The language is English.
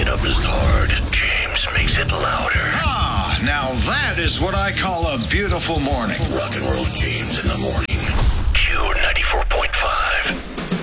up is hard. James makes it louder. Ah, now that is what I call a beautiful morning. Rock and roll James in the morning.